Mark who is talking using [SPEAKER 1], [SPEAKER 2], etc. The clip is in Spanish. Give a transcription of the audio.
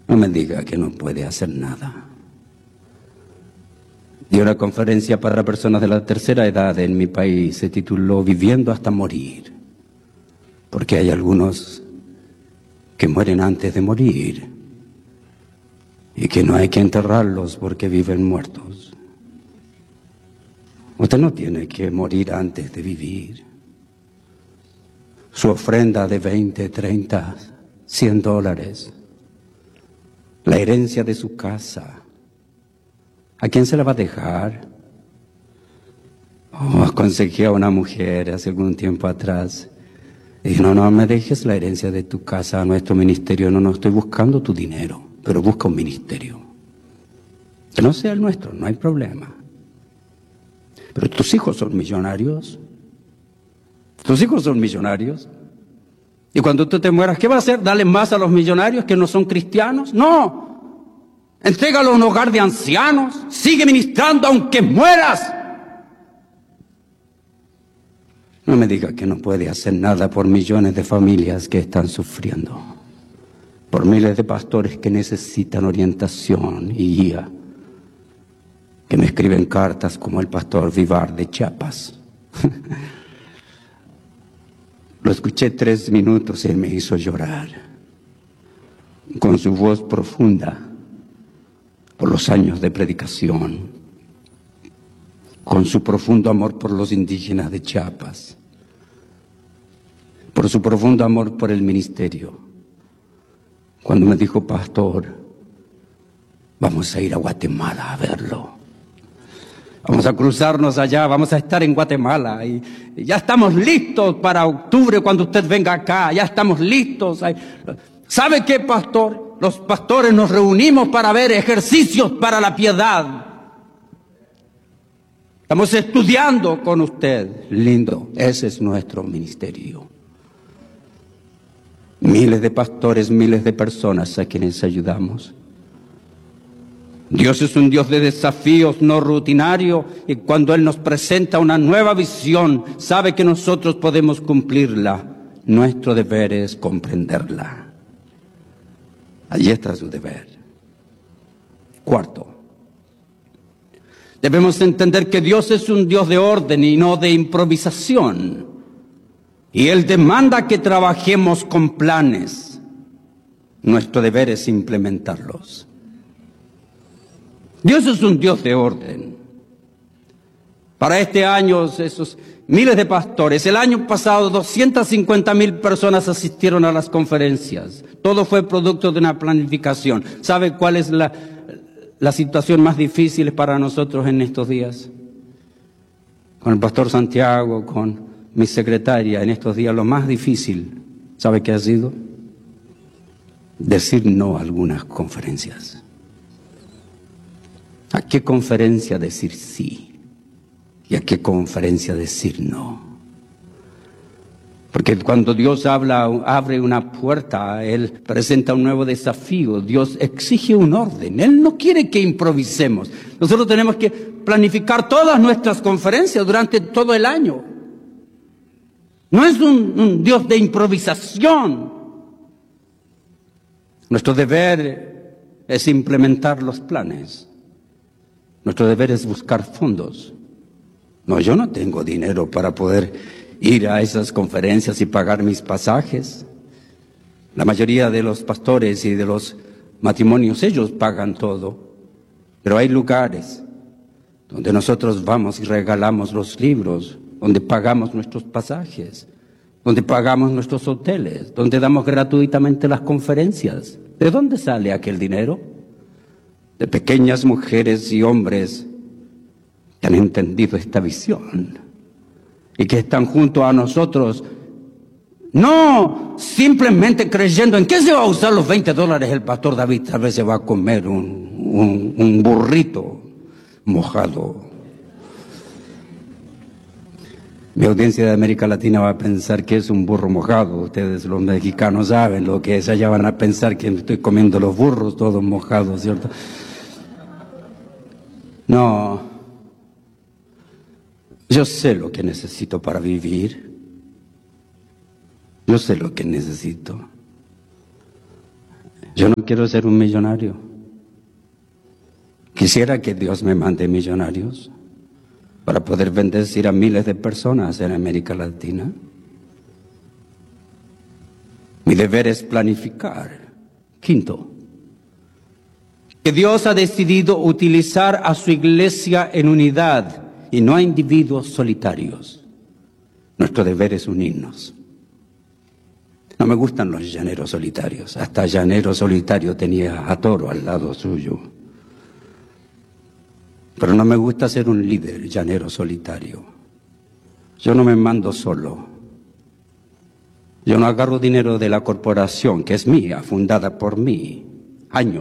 [SPEAKER 1] No me diga que no puede hacer nada. Di una conferencia para personas de la tercera edad en mi país. Se tituló Viviendo hasta morir. Porque hay algunos que mueren antes de morir y que no hay que enterrarlos porque viven muertos. Usted no tiene que morir antes de vivir. Su ofrenda de 20, 30, $100, la herencia de su casa, ¿a quién se la va a dejar? Aconsejé a una mujer hace algún tiempo atrás. Y dije, no me dejes la herencia de tu casa a nuestro ministerio. No estoy buscando tu dinero, pero busca un ministerio. Que no sea el nuestro, no hay problema. Pero tus hijos son millonarios. Tus hijos son millonarios. Y cuando tú te mueras, ¿qué va a hacer? ¿Darle más a los millonarios que no son cristianos? No. Entrégalo a un hogar de ancianos. Sigue ministrando aunque mueras. No me diga que no puede hacer nada por millones de familias que están sufriendo. Por miles de pastores que necesitan orientación y guía. Que me escriben cartas como el pastor Vivar de Chiapas. Lo escuché 3 minutos y me hizo llorar. Con su voz profunda, por los años de predicación. Con su profundo amor por los indígenas de Chiapas. Por su profundo amor por el ministerio. Cuando me dijo, pastor, vamos a ir a Guatemala a verlo. Vamos a cruzarnos allá, vamos a estar en Guatemala y ya estamos listos para octubre cuando usted venga acá, ya estamos listos. ¿Sabe qué, pastor? Los pastores nos reunimos para ver ejercicios para la piedad. Estamos estudiando con usted. Lindo, ese es nuestro ministerio. Miles de pastores, miles de personas a quienes ayudamos. Dios es un Dios de desafíos, no rutinario, y cuando Él nos presenta una nueva visión, sabe que nosotros podemos cumplirla. Nuestro deber es comprenderla. Allí está su deber. Cuarto, debemos entender que Dios es un Dios de orden y no de improvisación. Y Él demanda que trabajemos con planes. Nuestro deber es implementarlos. Dios es un Dios de orden. Para este año, esos miles de pastores, el año pasado 250,000 personas asistieron a las conferencias. Todo fue producto de una planificación. ¿Sabe cuál es la situación más difícil para nosotros en estos días? Con el pastor Santiago, con mi secretaria, en estos días lo más difícil, ¿sabe qué ha sido? Decir no a algunas conferencias. ¿A qué conferencia decir sí? ¿Y a qué conferencia decir no? Porque cuando Dios abre una puerta, Él presenta un nuevo desafío. Dios exige un orden. Él no quiere que improvisemos. Nosotros tenemos que planificar todas nuestras conferencias durante todo el año. No es un Dios de improvisación. Nuestro deber es implementar los planes. Nuestro deber es buscar fondos. No, yo no tengo dinero para poder ir a esas conferencias y pagar mis pasajes. La mayoría de los pastores y de los matrimonios, ellos pagan todo. Pero hay lugares donde nosotros vamos y regalamos los libros, donde pagamos nuestros pasajes, donde pagamos nuestros hoteles, donde damos gratuitamente las conferencias. ¿De dónde sale aquel dinero? De pequeñas mujeres y hombres que han entendido esta visión y que están junto a nosotros, no simplemente creyendo en qué se va a usar los $20 el pastor David. Tal vez se va a comer un burrito mojado. Mi audiencia de América Latina va a pensar que es un burro mojado. Ustedes los mexicanos saben lo que es. Allá van a pensar que estoy comiendo los burros todos mojados, ¿cierto? No. Yo sé lo que necesito para vivir. Yo sé lo que necesito. Yo no quiero ser un millonario. Quisiera que Dios me mande millonarios para poder bendecir a miles de personas en América Latina. Mi deber es planificar. Quinto, que Dios ha decidido utilizar a su iglesia en unidad y no a individuos solitarios. Nuestro deber es unirnos. No me gustan los llaneros solitarios. Hasta llanero solitario tenía a Toro al lado suyo. Pero no me gusta ser un líder llanero solitario. Yo no me mando solo. Yo no agarro dinero de la corporación, que es mía, fundada por mí, años